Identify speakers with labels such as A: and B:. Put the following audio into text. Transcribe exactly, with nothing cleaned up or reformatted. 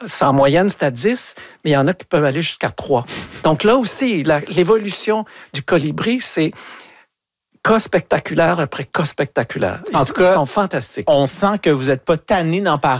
A: c'est en moyenne, c'est à dix, mais il y en a qui peuvent aller jusqu'à trois. Donc là aussi, la, l'évolution du colibri, c'est cas spectaculaire après cas spectaculaire. Ils,
B: en tout cas,
A: ils sont fantastiques.
B: On sent que vous n'êtes pas tanné d'en parler.